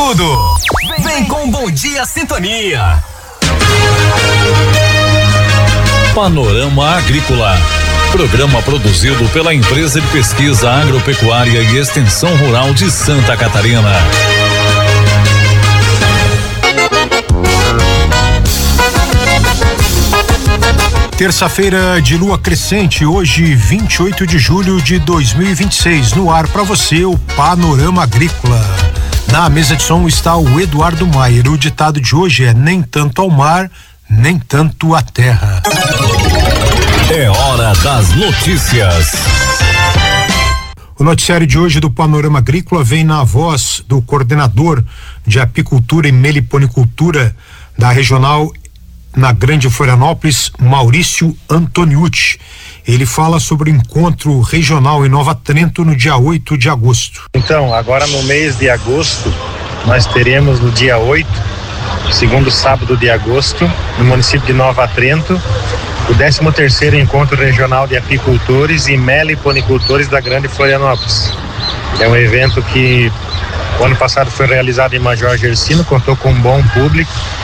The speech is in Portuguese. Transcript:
tudo. Vem com Bom Dia Sintonia. Panorama Agrícola. Programa produzido pela Empresa de Pesquisa Agropecuária e Extensão Rural de Santa Catarina. Terça-feira de lua crescente, hoje 28 de julho de 2026. No ar para você o Panorama Agrícola. Na mesa de som está o Eduardo Maier. O ditado de hoje é: nem tanto ao mar, nem tanto à terra. É hora das notícias. O noticiário de hoje do Panorama Agrícola vem na voz do coordenador de apicultura e meliponicultura da regional na Grande Florianópolis, Maurício Antoniucci. Ele fala sobre o encontro regional em Nova Trento no dia 8 de agosto. Então, agora no mês de agosto, nós teremos no dia 8, segundo sábado de agosto, no município de Nova Trento, o 13º Encontro Regional de Apicultores e Meliponicultores da Grande Florianópolis. É um evento que o ano passado foi realizado em Major Gersino, contou com um bom público